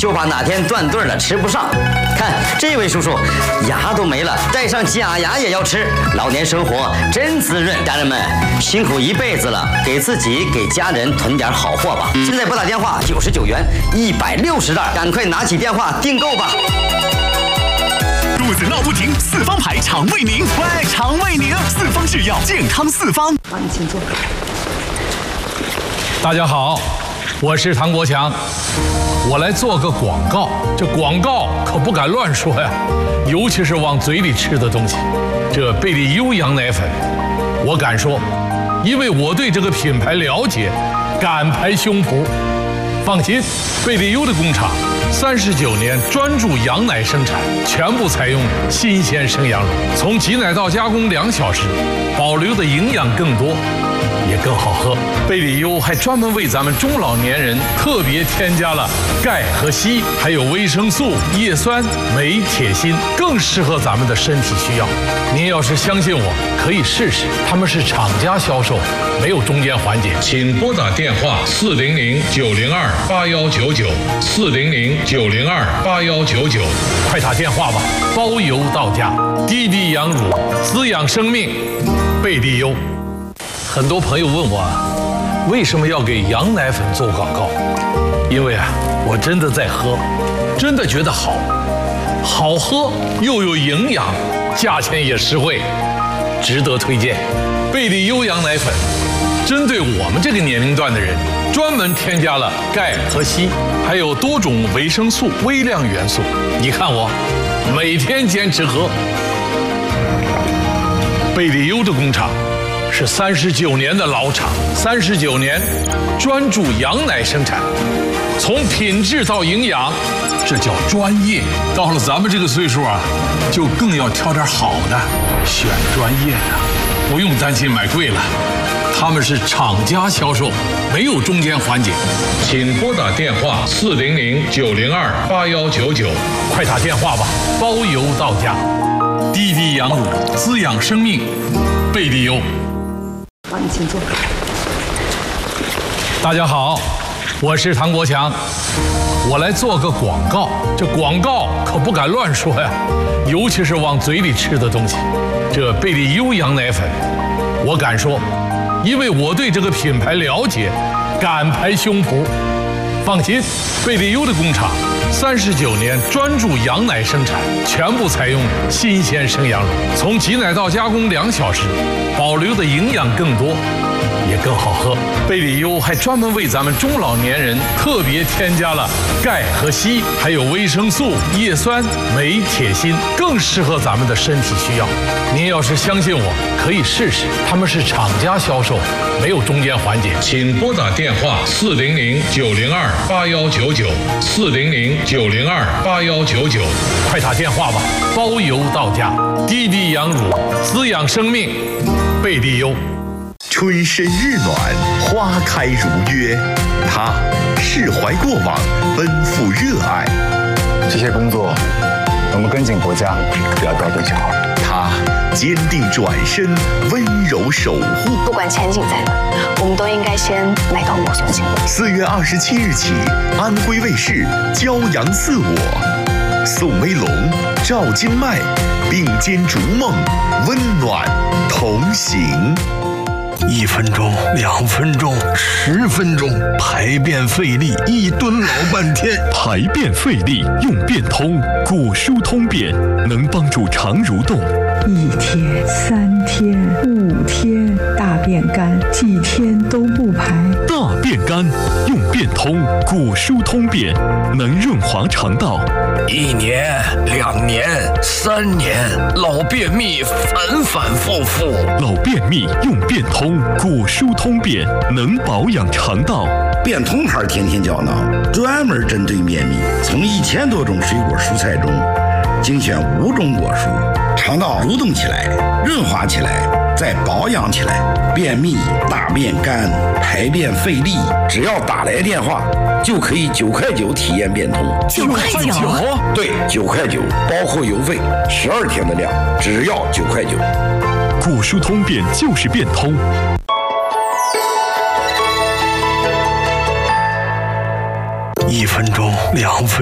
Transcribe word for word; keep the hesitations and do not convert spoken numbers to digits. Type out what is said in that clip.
就怕哪天断顿了吃不上。看这位叔叔，牙都没了，带上假牙也要吃，老年生活真滋润。家人们辛苦一辈子了，给自己给家人囤点好货吧。现在拨打电话九十九元，一百六十袋，赶快拿起电话订购吧。 肚子闹不停，四方牌肠胃宁，喂，肠胃宁，四方制药，健康四方。 好，你请坐。 大家好，我是唐国强，我来做个广告。这广告可不敢乱说呀，尤其是往嘴里吃的东西。这贝利优羊奶粉，我敢说，因为我对这个品牌了解，敢拍胸脯。放心，贝利优的工厂三十九年专注羊奶生产，全部采用新鲜生羊乳，从挤奶到加工两小时，保留的营养更多，也更好喝。贝利优还专门为咱们中老年人特别添加了钙和硒，还有维生素、叶酸、镁、铁、锌，更适合咱们的身体需要。您要是相信我，可以试试，他们是厂家销售，没有中间环节。请拨打电话四零零九零二八幺九九四零零九零二八幺九九，快打电话吧，包邮到家。滴滴羊乳，滋养生命，贝利优。很多朋友问我，为什么要给羊奶粉做广告？因为啊，我真的在喝，真的觉得好，好喝又有营养，价钱也实惠，值得推荐。贝利优羊奶粉针对我们这个年龄段的人，专门添加了钙和硒，还有多种维生素、微量元素。你看我每天坚持喝。贝利优的工厂是三十九年的老厂，三十九年专注羊奶生产，从品质到营养，这叫专业。到了咱们这个岁数啊，就更要挑点好的，选专业的，不用担心买贵了。他们是厂家销售，没有中间环节。请拨打电话四零零九零二八幺九九，快打电话吧，包邮到家。滴滴羊乳，滋养生命，贝利优。 好，你请坐。 大家好，我是唐国强，我来做个广告。这广告可不敢乱说呀，尤其是往嘴里吃的东西。这贝利优羊奶粉，我敢说，因为我对这个品牌了解，敢拍胸脯。放心，贝利优的工厂三十九年专注羊奶生产，全部采用新鲜生羊乳，从挤奶到加工两小时，保留的营养更多，也更好喝。贝利优还专门为咱们中老年人特别添加了钙和硒，还有维生素、叶酸、镁、铁、锌，更适合咱们的身体需要。您要是相信我，可以试试，他们是厂家销售，没有中间环节。请拨打电话四零零九零二八幺九九四零零九零二八幺九九，快打电话吧，包邮到家。滴滴羊乳，滋养生命，贝利优。 春深日暖，花开如约，他释怀过往，奔赴热爱。 这些工作我们跟紧国家，不要掉队就好了。 他坚定转身，温柔守护。 不管前景在哪，我们都应该先来到目标前。 四月二十七日起，安徽卫视《骄阳似我》，宋威龙、赵今麦并肩逐梦，温暖同行。 一分钟，两分钟，十分钟，排便费力，一蹲老半天。 排便费力用便通，骨疏通便能帮助肠蠕动。 一天、三天、五天，大便干，几天都不排。 大便干用便通，骨疏通便能润滑肠道。 一年、两年、三年，老便秘反反复复。 老便秘用便通，骨疏通便能保养肠道。 便通牌天天胶囊专门针对便秘，从一千多种水果蔬菜中精选五种果蔬，肠道蠕动起来，润滑起来，再保养起来。便秘、大便干、排便费力，只要打来电话就可以九块九体验便通。 九块九？ 对，九块九，包括邮费，十二天的量，只要九块九。 骨疏通便就是便通。 一分钟，两分钟。